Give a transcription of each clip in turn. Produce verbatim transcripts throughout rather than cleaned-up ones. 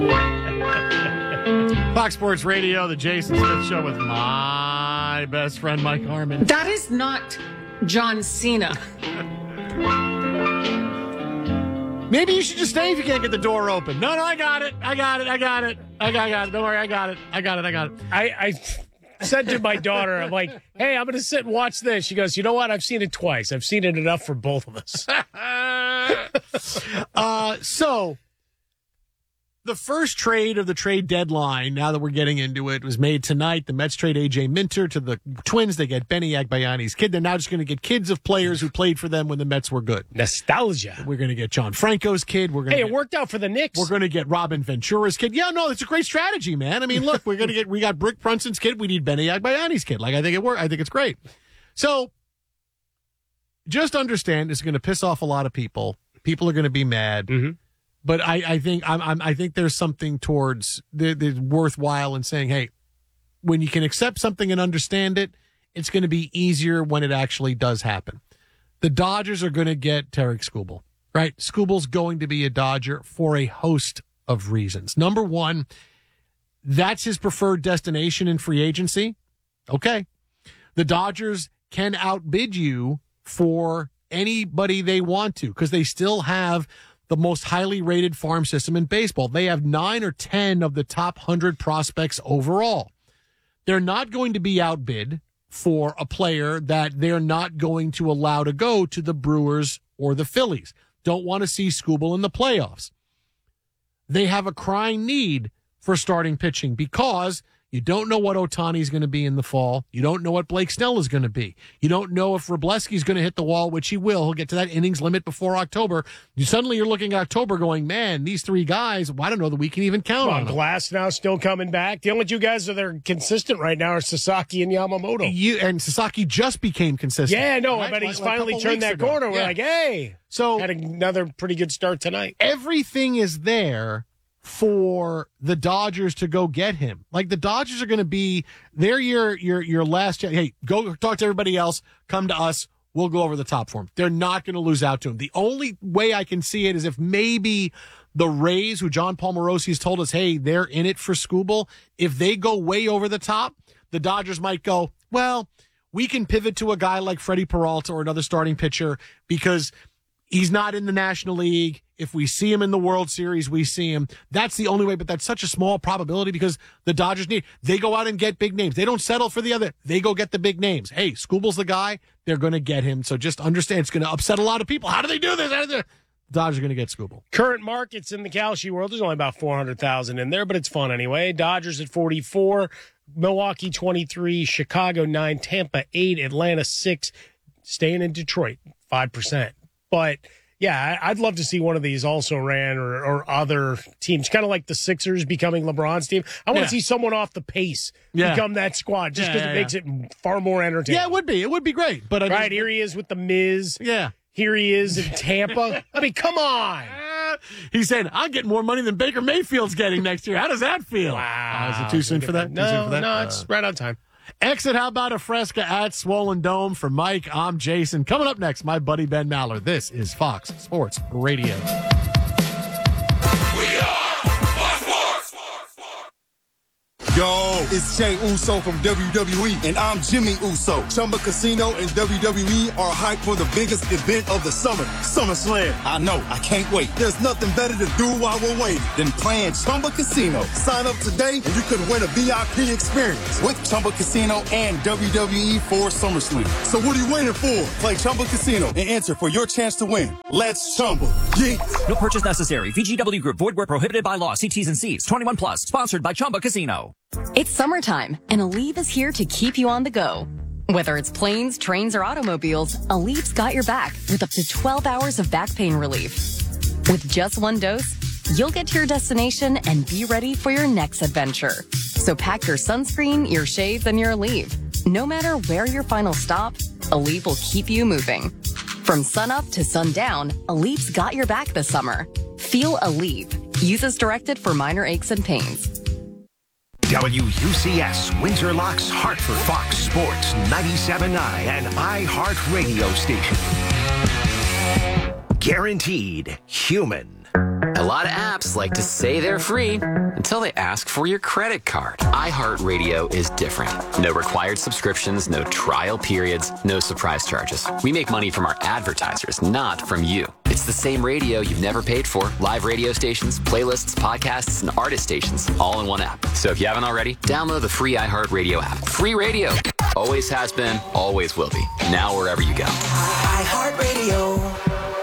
Fox Sports Radio, the Jason Smith Show with my best friend, Mike Harmon. That is not John Cena. Maybe you should just stay if you can't get the door open. No, no, I got it. I got it. I got it. I got, I got it. Don't worry, I got it. I got it. I got it. I, I said to my daughter, I'm like, hey, I'm going to sit and watch this. She goes, you know what? I've seen it twice. I've seen it enough for both of us. uh, so... The first trade of the trade deadline, now that we're getting into it, was made tonight. The Mets trade A J Minter to the Twins. They get Benny Agbayani's kid. They're now just going to get kids of players who played for them when the Mets were good. Nostalgia. We're going to get John Franco's kid. We're going hey, to it get, worked out for the Knicks. We're going to get Robin Ventura's kid. Yeah, no, it's a great strategy, man. I mean, look, we're going to get, we got Brick Brunson's kid. We need Benny Agbayani's kid. Like, I think it worked. I think it's great. So just understand it's going to piss off a lot of people. People are going to be mad. Mm-hmm. But I, I think I'm, I'm, I think there's something towards the, the worthwhile in saying, hey, when you can accept something and understand it, it's going to be easier when it actually does happen. The Dodgers are going to get Tarek Skubal, right? Skubal's going to be a Dodger for a host of reasons. Number one, that's his preferred destination in free agency. Okay. The Dodgers can outbid you for anybody they want to because they still have the most highly rated farm system in baseball. They have nine or ten of the top one hundred prospects overall. They're not going to be outbid for a player that they're not going to allow to go to the Brewers or the Phillies. Don't want to see Skubal in the playoffs. They have a crying need for starting pitching because you don't know what Ohtani's going to be in the fall. You don't know what Blake Snell is going to be. You don't know if Wrobleski's going to hit the wall, which he will. He'll get to that innings limit before October. You suddenly you're looking at October going, man, these three guys, well, I don't know that we can even count Well, on them. Glass now still coming back. The only two guys that are consistent right now are Sasaki and Yamamoto. You, and Sasaki just became consistent. Yeah, no, right? but he's like, like finally turned turned that ago. corner. We're Yeah. like, hey, so had another pretty good start tonight. Everything is there for the Dodgers to go get him. Like the Dodgers are going to be, they're your, your, your last chance. Hey, go talk to everybody else. Come to us. We'll go over the top for him. They're not going to lose out to him. The only way I can see it is if maybe the Rays, who John Palmarosi has told us, hey, they're in it for Skubal. If they go way over the top, the Dodgers might go, well, we can pivot to a guy like Freddie Peralta or another starting pitcher because he's not in the National League. If we see him in the World Series, we see him. That's the only way, but that's such a small probability because the Dodgers need, they go out and get big names. They don't settle for the other. They go get the big names. Hey, Skubal's the guy. They're going to get him. So just understand it's going to upset a lot of people. How do they do this? How do they, the Dodgers are going to get Skubal. Current markets in the Kalshi world, there's only about four hundred thousand in there, but it's fun anyway. Dodgers at forty-four, Milwaukee twenty-three, Chicago nine, Tampa eight, Atlanta six, staying in Detroit five percent. But yeah, I'd love to see one of these also ran or, or other teams, kind of like the Sixers becoming LeBron's team. I want to yeah. see someone off the pace yeah. become that squad just because yeah, yeah, it makes yeah. it far more entertaining. Yeah, it would be. It would be great. But I right, just, here he is with the Miz. Yeah. Here he is in Tampa. I mean, come on. He said, I'm getting more money than Baker Mayfield's getting next year. How does that feel? Wow. Uh, is it too soon for that? Too No, soon for that? no, Uh, it's right on time. Exit, how about a Fresca at Swollen Dome? For Mike, I'm Jason. Coming up next, my buddy Ben Maller. This is Fox Sports Radio. We are Fox Sports. Yo, it's Jay Uso from W W E, and I'm Jimmy Uso. Chumba Casino and W W E are hyped for the biggest event of the summer, SummerSlam. I know, I can't wait. There's nothing better to do while we're waiting than playing Chumba Casino. Sign up today, and you could win a V I P experience with Chumba Casino and W W E for SummerSlam. So what are you waiting for? Play Chumba Casino and enter for your chance to win. Let's Chumba. Yeah. No purchase necessary. V G W Group. Void where prohibited by law. See T's and C's. twenty-one plus. Sponsored by Chumba Casino. It's summertime, and Aleve is here to keep you on the go. Whether it's planes, trains, or automobiles, Aleve's got your back with up to twelve hours of back pain relief. With just one dose, you'll get to your destination and be ready for your next adventure. So pack your sunscreen, your shades, and your Aleve. No matter where your final stop, Aleve will keep you moving. From sunup to sundown, Aleve's got your back this summer. Feel Aleve. Use as directed for minor aches and pains. W U C S, Windsor Locks, Hartford, Fox Sports, ninety-seven point nine, and iHeart Radio Station. Guaranteed human. lot of apps like to say they're free until they ask for your credit card. iHeartRadio is different. No required subscriptions, no trial periods, no surprise charges. We make money from our advertisers, not from you. It's the same radio you've never paid for. Live radio stations, playlists, podcasts, and artist stations, all in one app. So if you haven't already, download the free iHeartRadio app. Free radio. Always has been, always will be. Now wherever you go. iHeartRadio.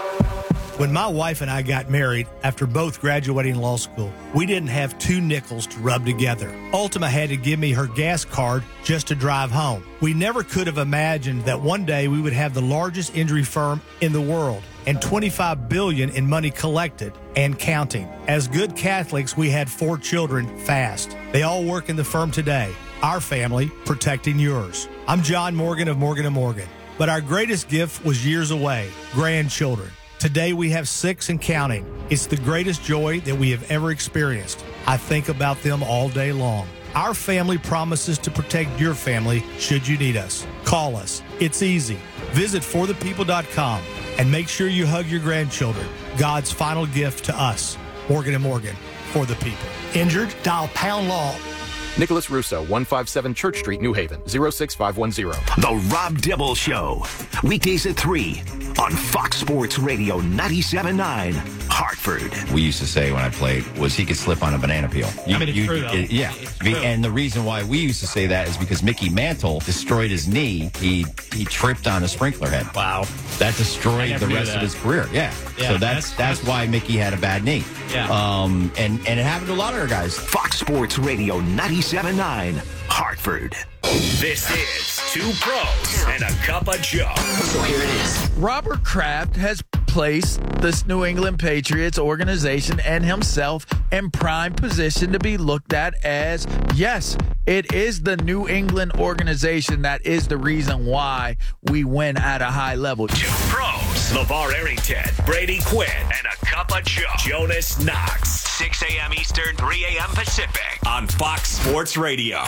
When my wife and I got married, after both graduating law school, we didn't have two nickels to rub together. Ultima had to give me her gas card just to drive home. We never could have imagined that one day we would have the largest injury firm in the world and twenty-five billion dollars in money collected and counting. As good Catholics, we had four children fast. They all work in the firm today. Our family protecting yours. I'm John Morgan of Morgan and Morgan, but our greatest gift was years away, grandchildren. Today we have six and counting. It's the greatest joy that we have ever experienced. I think about them all day long. Our family promises to protect your family should you need us. Call us. It's easy. Visit for the people dot com and make sure you hug your grandchildren. God's final gift to us. Morgan and Morgan, for the people. Injured? Dial pound law. Nicholas Russo, one fifty-seven Church Street, New Haven, zero six five one zero. The Rob Dibble Show. Weekdays at three on Fox Sports Radio ninety-seven point nine, Hartford. We used to say when I played was he could slip on a banana peel. You, I mean, it's you, true, though. It, yeah. It's true. And the reason why we used to say that is because Mickey Mantle destroyed his knee. He he tripped on a sprinkler head. Wow. That destroyed the rest that. of his career. Yeah. Yeah, so that's, that's that's why Mickey had a bad knee. Yeah. Um. And and it happened to a lot of our guys. Fox Sports Radio ninety-seven point nine, Hartford. This is Two Pros and a Cup of Joe. So here it is. Robert Kraft has placed this New England Patriots organization and himself in prime position to be looked at as, yes, it is the New England organization that is the reason why we win at a high level. Two Pros, LeVar Arrington, Brady Quinn, and a Cup of Joe. Jonas Knox, six a.m. Eastern, three a.m. Pacific on Fox Sports Radio.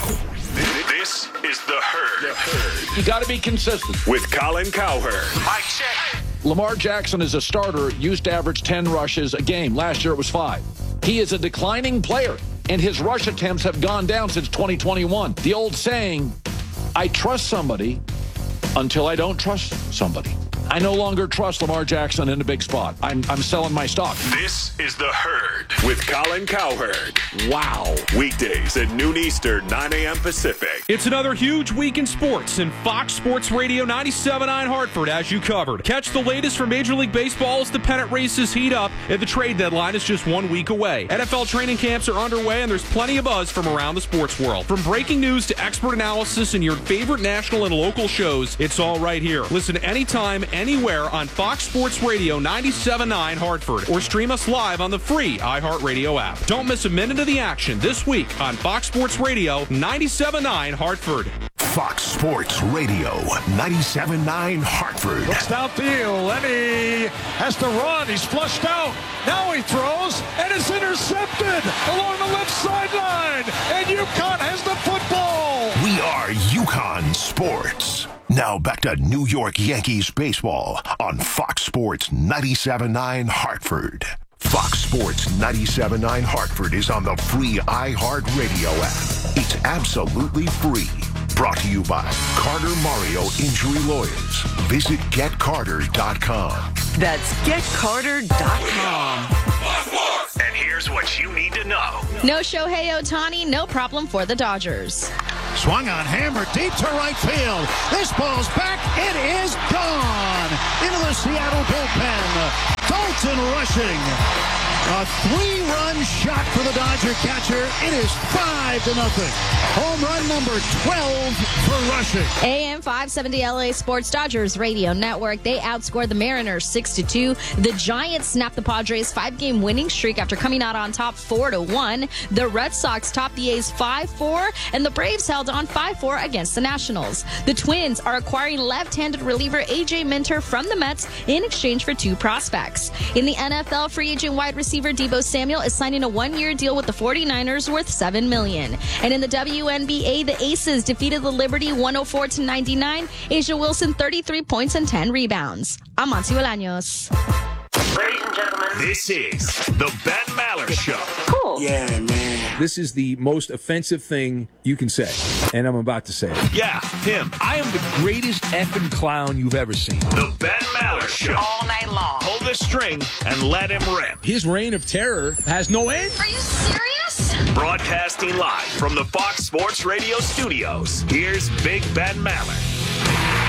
This is The Herd. The Herd. You got to be consistent. With Colin Cowherd. Mike check. Lamar Jackson is a starter, used to average ten rushes a game. Last year it was five. He is a declining player, and his rush attempts have gone down since twenty twenty-one. The old saying, I trust somebody until I don't trust somebody. I no longer trust Lamar Jackson in a big spot. I'm I'm selling my stock. This is The Herd with Colin Cowherd. Wow. Weekdays at noon Eastern, nine a.m. Pacific. It's another huge week in sports, and Fox Sports Radio ninety-seven point nine Hartford as you covered. Catch the latest from Major League Baseball as the pennant races heat up, and the trade deadline is just one week away. N F L training camps are underway, and there's plenty of buzz from around the sports world. From breaking news to expert analysis and your favorite national and local shows, it's all right here. Listen anytime, anywhere on Fox Sports Radio ninety-seven point nine Hartford, or stream us live on the free iHeartRadio app. Don't miss a minute of the action this week on Fox Sports Radio ninety-seven point nine Hartford. Fox Sports Radio ninety-seven point nine Hartford. Looks downfield. Lenny has to run. He's flushed out. Now he throws, and it's intercepted along the left sideline. And UConn has the football. We are UConn Sports. Now back to New York Yankees baseball on Fox Sports ninety-seven point nine Hartford. Fox Sports ninety-seven point nine Hartford is on the free iHeartRadio app. It's absolutely free. Brought to you by Carter Mario Injury Lawyers. Visit get carter dot com. That's get carter dot com. And here's what you need to know. No Shohei Ohtani, no problem for the Dodgers. Swung on, hammer deep to right field. This ball's back. It is gone into the Seattle bullpen. Dalton rushing. A three-run shot for the Dodger catcher. It is five to nothing. Home run number twelve for rushing. A M five seventy L A Sports Dodgers Radio Network. They outscored the Mariners six to two. The Giants snapped the Padres' five-game winning streak after coming out on top four to one. The Red Sox topped the A's five four, and the Braves held on five four against the Nationals. The Twins are acquiring left-handed reliever A J Minter from the Mets in exchange for two prospects. In the N F L, free agent wide receiver Deebo Samuel is signing a one-year deal with the forty-niners worth seven million dollars. And in the W N B A, the Aces defeated the Liberty one oh four to ninety-nine. Asia Wilson, thirty-three points and ten rebounds. I'm Monty Bolaños. Ladies and gentlemen, this is the Ben Maller Show. Cool. Yeah, man. This is the most offensive thing you can say, and I'm about to say it. Yeah, him. I am the greatest effing clown you've ever seen. The Ben Maller Show. All night long. Pull the string and let him rip. His reign of terror has no end. Are you serious? Broadcasting live from the Fox Sports Radio studios, here's Big Ben Maller.